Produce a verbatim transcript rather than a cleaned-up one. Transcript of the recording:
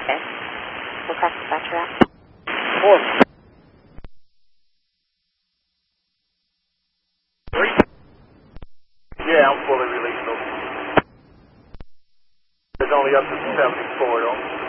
Okay. What class dispatcher at? Four. Three? Yeah, I'm fully released. It's only up to seventy-four, though.